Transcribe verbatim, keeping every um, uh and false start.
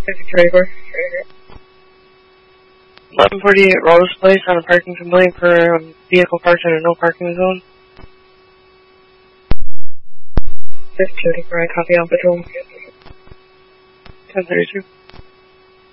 fifty-two eighty-four. eleven forty-eight Rose Place on a parking complaint for a vehicle parked in a no parking zone. fifty-two eighty-four, I copy on patrol. ten thirty-two.